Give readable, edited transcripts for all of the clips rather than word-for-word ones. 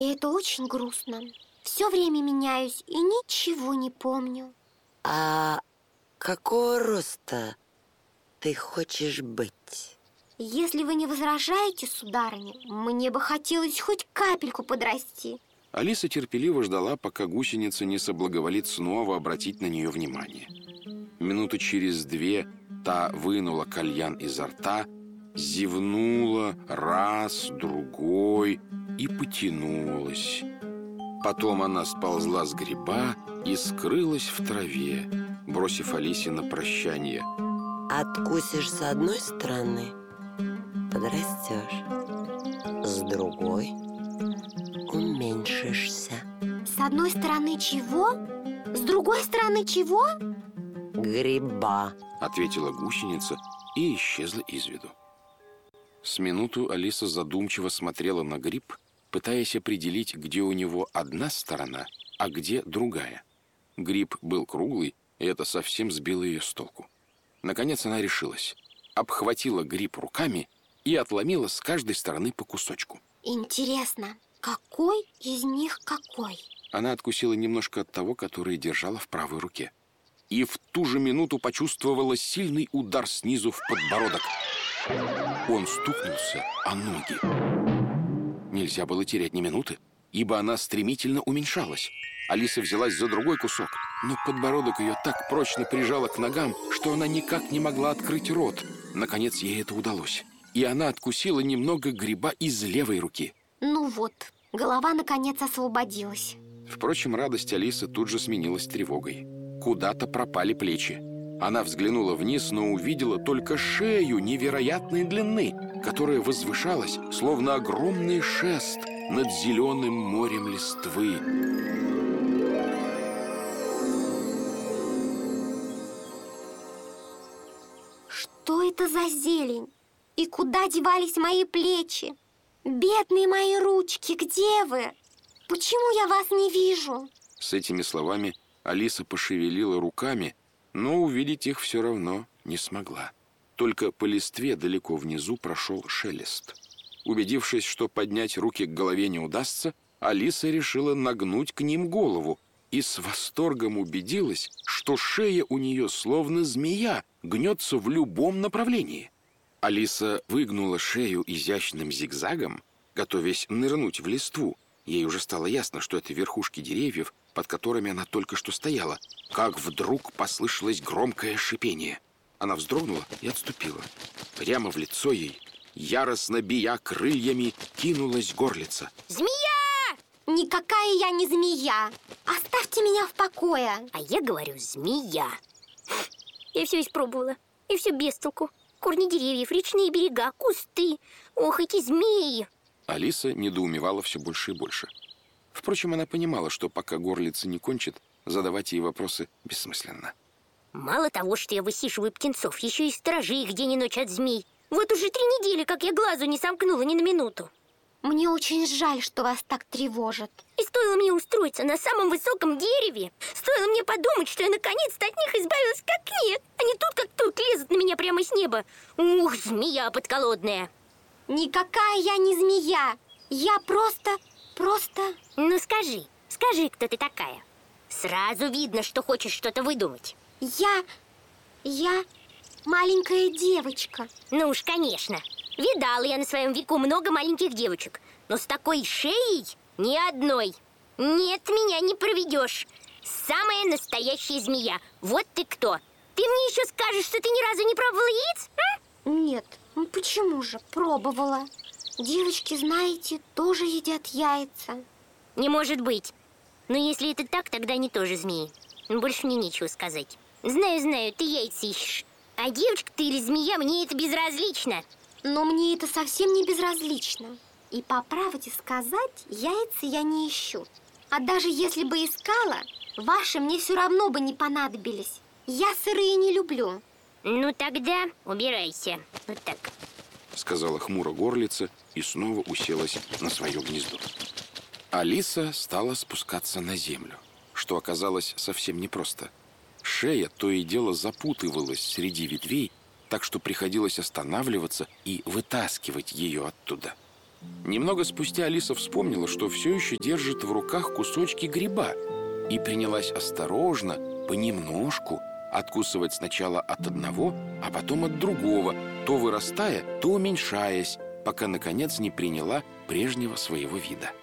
И это очень грустно. Все время меняюсь и ничего не помню. А какого роста ты хочешь быть? Если вы не возражаете, сударыня, мне бы хотелось хоть капельку подрасти. Алиса терпеливо ждала, пока гусеница не соблаговолит снова обратить на нее внимание. Минуты через две та вынула кальян изо рта, зевнула раз, другой и потянулась. Потом она сползла с гриба и скрылась в траве, бросив Алисе на прощание: Откусишь с одной стороны, подрастешь, с другой уменьшишься. С одной стороны чего? С другой стороны чего? Гриба, ответила гусеница и исчезла из виду. С минуту Алиса задумчиво смотрела на гриб, пытаясь определить, где у него одна сторона, а где другая. Гриб был круглый, и это совсем сбило ее с толку. Наконец она решилась, обхватила гриб руками и отломила с каждой стороны по кусочку. Интересно, какой из них какой? Она откусила немножко от того, который держала в правой руке. И в ту же минуту почувствовала сильный удар снизу в подбородок. Он стукнулся о ноги. Нельзя было терять ни минуты, ибо она стремительно уменьшалась. Алиса взялась за другой кусок, но подбородок ее так прочно прижало к ногам, что она никак не могла открыть рот. Наконец ей это удалось, и она откусила немного гриба из левой руки. Ну вот, голова наконец освободилась. Впрочем, радость Алисы тут же сменилась тревогой. Куда-то пропали плечи. Она взглянула вниз, но увидела только шею невероятной длины, которая возвышалась, словно огромный шест над зеленым морем листвы. Что это за зелень? И куда девались мои плечи? Бедные мои ручки, где вы? Почему я вас не вижу? С этими словами Алиса пошевелила руками, но увидеть их все равно не смогла. Только по листве далеко внизу прошел шелест. Убедившись, что поднять руки к голове не удастся, Алиса решила нагнуть к ним голову и с восторгом убедилась, что шея у нее словно змея, гнется в любом направлении. Алиса выгнула шею изящным зигзагом, готовясь нырнуть в листву. Ей уже стало ясно, что это верхушки деревьев, под которыми она только что стояла, как вдруг послышалось громкое шипение. Она вздрогнула и отступила. Прямо в лицо ей, яростно бия крыльями, кинулась горлица. Змея! Никакая я не змея! Оставьте меня в покое! А я говорю, змея. Я все испробовала, и все без толку. Корни деревьев, речные берега, кусты. Ох, эти змеи! Алиса недоумевала все больше и больше. Впрочем, она понимала, что пока горлица не кончит, задавать ей вопросы бессмысленно. Мало того, что я высиживаю птенцов, еще и сторожи их день и ночь от змей. Вот уже 3 недели, как я глазу не сомкнула ни на минуту. Мне очень жаль, что вас так тревожит. И стоило мне устроиться на самом высоком дереве, стоило мне подумать, что я наконец-то от них избавилась, как нет. Они тут как тут лезут на меня прямо с неба. Ух, змея подколодная. Никакая я не змея. Я просто... Ну скажи, кто ты такая? Сразу видно, что хочешь что-то выдумать. Я маленькая девочка. Ну уж, конечно. Видала я на своем веку много маленьких девочек, но с такой шеей ни одной. Нет, меня не проведешь. Самая настоящая змея. Вот ты кто. Ты мне еще скажешь, что ты ни разу не пробовала яиц? А? Нет, ну почему же? Пробовала. Девочки, знаете, тоже едят яйца. Не может быть. Но если это так, тогда они тоже змеи. Больше мне нечего сказать. Знаю, ты яйца ищешь. А девочка ты или змея, мне это безразлично. Но мне это совсем не безразлично. И по правде сказать, яйца я не ищу. А даже если бы искала, ваши мне все равно бы не понадобились. Я сырые не люблю. Ну тогда убирайся. Вот так. Сказала хмуро горлица и снова уселась на свое гнездо. Алиса стала спускаться на землю, что оказалось совсем непросто. Шея то и дело запутывалась среди ветвей, так что приходилось останавливаться и вытаскивать ее оттуда. Немного спустя Алиса вспомнила, что все еще держит в руках кусочки гриба, и принялась осторожно, понемножку откусывать сначала от одного, а потом от другого, то вырастая, то уменьшаясь, пока, наконец, не приняла прежнего своего вида.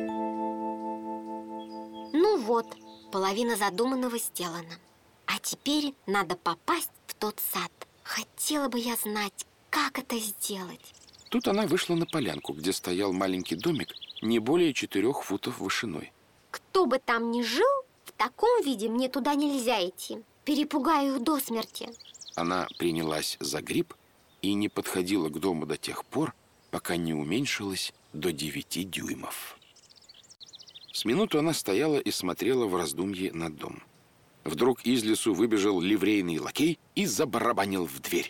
Ну вот, половина задуманного сделана. А теперь надо попасть в тот сад. Хотела бы я знать, как это сделать. Тут она вышла на полянку, где стоял маленький домик не более 4 футов вышиной. Кто бы там ни жил, в таком виде мне туда нельзя идти. Перепугаю их до смерти. Она принялась за гриб и не подходила к дому до тех пор, пока не уменьшилась до 9 дюймов. С минуту она стояла и смотрела в раздумье на дом. Вдруг из лесу выбежал ливрейный лакей и забарабанил в дверь.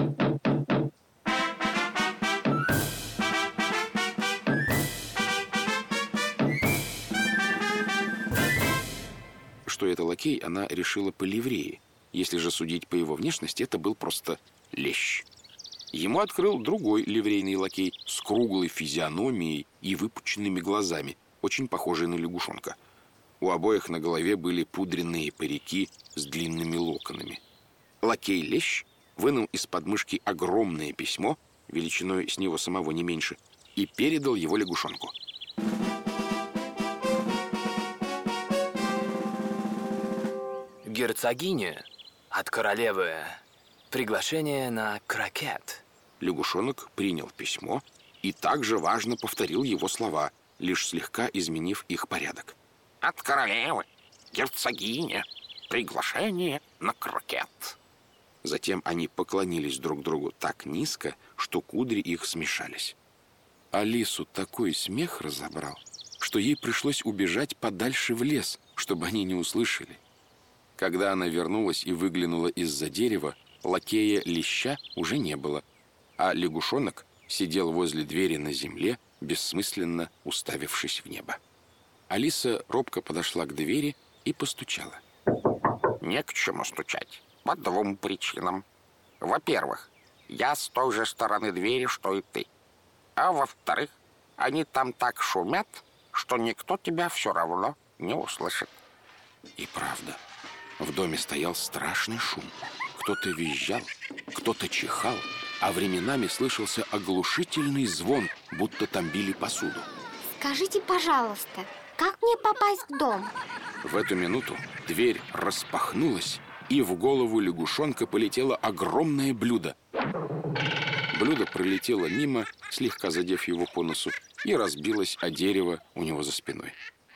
Что это лакей, она решила по ливреи. Если же судить по его внешности, это был просто лещ. Ему открыл другой ливрейный лакей с круглой физиономией и выпученными глазами, очень похожий на лягушонка. У обоих на голове были пудренные парики с длинными локонами. Лакей-лещ вынул из подмышки огромное письмо, величиной с него самого не меньше, и передал его лягушонку. Герцогиня от королевы. Приглашение на крокет. Лягушонок принял письмо и также важно повторил его слова, лишь слегка изменив их порядок. От королевы, герцогиня, приглашение на крокет. Затем они поклонились друг другу так низко, что кудри их смешались. Алису такой смех разобрал, что ей пришлось убежать подальше в лес, чтобы они не услышали. Когда она вернулась и выглянула из-за дерева, лакея-леща уже не было, а лягушонок сидел возле двери на земле, бессмысленно уставившись в небо. Алиса робко подошла к двери и постучала. Не к чему стучать. По 2 причинам. Во-первых, я с той же стороны двери, что и ты. А во-вторых, они там так шумят, что никто тебя все равно не услышит. И правда, в доме стоял страшный шум. Кто-то визжал, кто-то чихал, а временами слышался оглушительный звон, будто там били посуду. Скажите, пожалуйста, как мне попасть в дом? В эту минуту дверь распахнулась, и в голову лягушонка полетело огромное блюдо. Блюдо пролетело мимо, слегка задев его по носу, и разбилось о дерево у него за спиной.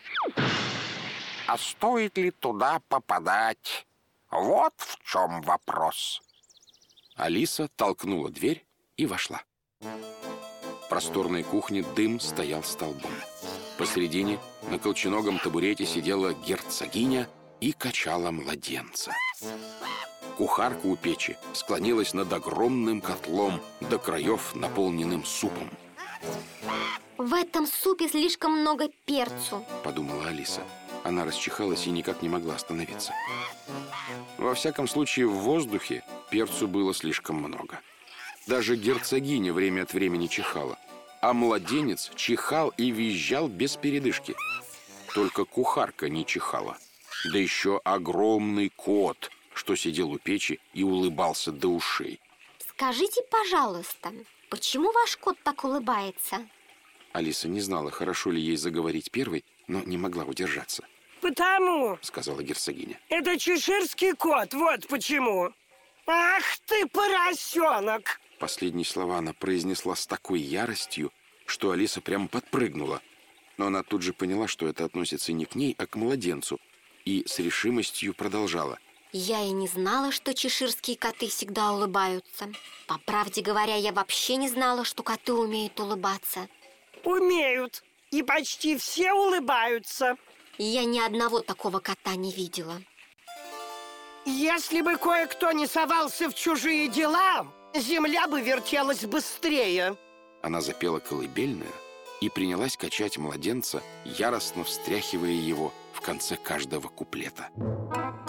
А стоит ли туда попадать? Вот в чем вопрос. Алиса толкнула дверь и вошла. В просторной кухне дым стоял столбом. Посредине на колченогом табурете сидела герцогиня и качала младенца. Кухарка у печи склонилась над огромным котлом, до краев наполненным супом. В этом супе слишком много перцу, подумала Алиса. Она расчихалась и никак не могла остановиться. Во всяком случае, в воздухе перцу было слишком много. Даже герцогиня время от времени чихала, а младенец чихал и визжал без передышки. Только кухарка не чихала. Да еще огромный кот, что сидел у печи и улыбался до ушей. Скажите, пожалуйста, почему ваш кот так улыбается? Алиса не знала, хорошо ли ей заговорить первой, но не могла удержаться. Потому, сказала герцогиня. Это чеширский кот, вот почему. Ах ты, поросенок! Последние слова она произнесла с такой яростью, что Алиса прямо подпрыгнула. Но она тут же поняла, что это относится не к ней, а к младенцу, и с решимостью продолжала. Я и не знала, что чеширские коты всегда улыбаются. По правде говоря, я вообще не знала, что коты умеют улыбаться. Умеют, и почти все улыбаются. Я ни одного такого кота не видела. Если бы кое-кто не совался в чужие дела, земля бы вертелась быстрее. Она запела колыбельную и принялась качать младенца, яростно встряхивая его в конце каждого куплета.